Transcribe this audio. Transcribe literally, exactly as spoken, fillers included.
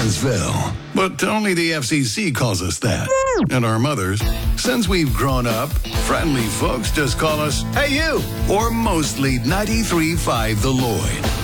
Lawrenceville. But only the F C C calls us that. And our mothers, since we've grown up, friendly folks just call us, "Hey, you!" Or mostly ninety-three point five The Lloyd.